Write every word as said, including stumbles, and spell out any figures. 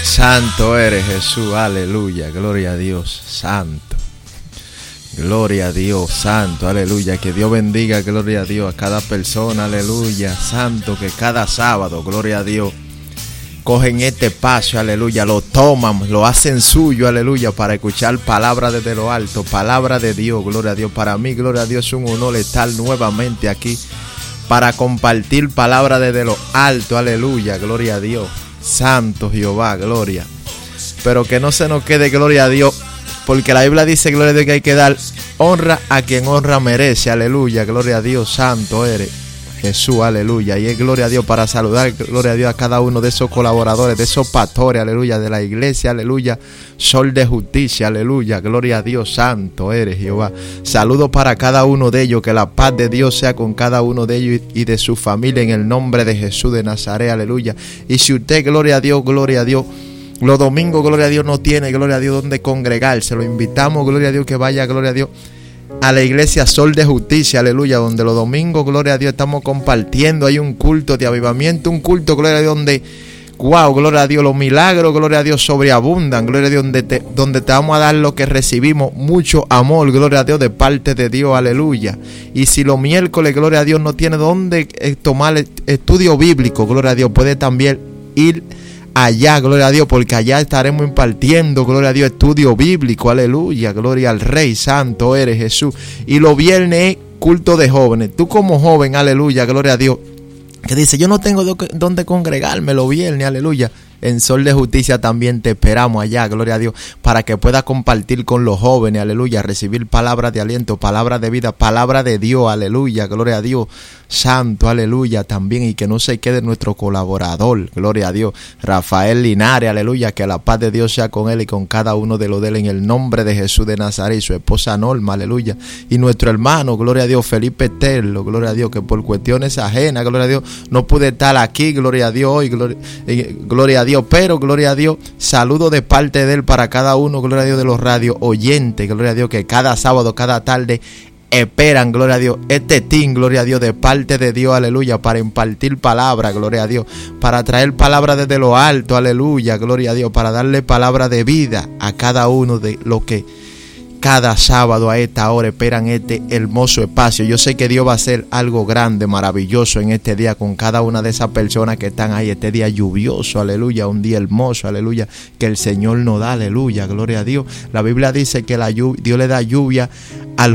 Santo eres Jesús, aleluya, gloria a Dios, santo. Gloria a Dios, santo, aleluya, que Dios bendiga, gloria a Dios, a cada persona, aleluya, santo, que cada sábado, gloria a Dios, cogen este espacio, aleluya, lo toman, lo hacen suyo, aleluya, para escuchar palabra desde lo alto, palabra de Dios, gloria a Dios. Para mí, gloria a Dios, es un honor estar nuevamente aquí para compartir palabra desde lo alto, aleluya, gloria a Dios, santo Jehová, gloria. Pero que no se nos quede, gloria a Dios, porque la Biblia dice, gloria a Dios, que hay que dar honra a quien honra merece, aleluya, gloria a Dios, santo eres Jesús, aleluya. Y es gloria a Dios para saludar, gloria a Dios, a cada uno de esos colaboradores, de esos pastores, aleluya, de la iglesia, aleluya, Sol de Justicia, aleluya, gloria a Dios, santo eres Jehová. Saludos para cada uno de ellos, que la paz de Dios sea con cada uno de ellos y de su familia en el nombre de Jesús de Nazaret, aleluya. Y si usted, gloria a Dios, gloria a Dios, los domingos, gloria a Dios, no tiene, gloria a Dios, donde congregarse, lo invitamos, gloria a Dios, que vaya, gloria a Dios, a la iglesia Sol de Justicia, aleluya, donde los domingos, gloria a Dios, estamos compartiendo. Hay un culto de avivamiento, un culto, gloria a Dios, donde, wow, gloria a Dios, los milagros, gloria a Dios, sobreabundan, gloria a Dios, donde te, donde te vamos a dar lo que recibimos, mucho amor, gloria a Dios, de parte de Dios, aleluya. Y si los miércoles, gloria a Dios, no tiene dónde tomar estudio bíblico, gloria a Dios, puede también ir allá, gloria a Dios, porque allá estaremos impartiendo, gloria a Dios, estudio bíblico, aleluya, gloria al Rey, santo eres Jesús. Y los viernes es culto de jóvenes. Tú como joven, aleluya, gloria a Dios, que dice, yo no tengo dónde congregarme los viernes, aleluya, en Sol de Justicia también te esperamos allá, gloria a Dios, para que puedas compartir con los jóvenes, aleluya, recibir palabras de aliento, palabras de vida, palabra de Dios, aleluya, gloria a Dios, santo, aleluya, también, y que no se quede nuestro colaborador, gloria a Dios, Rafael Linares, aleluya, que la paz de Dios sea con él y con cada uno de los de él, en el nombre de Jesús de Nazaret, y su esposa Norma, aleluya, y nuestro hermano, gloria a Dios, Felipe Terlo, gloria a Dios, que por cuestiones ajenas, gloria a Dios, no pude estar aquí, gloria a Dios, hoy, gloria, eh, gloria a Dios, pero gloria a Dios, saludo de parte de él para cada uno, gloria a Dios, de los radio oyentes, gloria a Dios, que cada sábado, cada tarde esperan, gloria a Dios, este team, gloria a Dios, de parte de Dios, aleluya, para impartir palabra, gloria a Dios, para traer palabra desde lo alto, aleluya, gloria a Dios, para darle palabra de vida a cada uno de los que cada sábado a esta hora esperan este hermoso espacio. Yo sé que Dios va a hacer algo grande, maravilloso en este día con cada una de esas personas que están ahí, este día lluvioso, aleluya, un día hermoso, aleluya, que el Señor nos da, aleluya, gloria a Dios. La Biblia dice que la lluvia, Dios le da lluvia al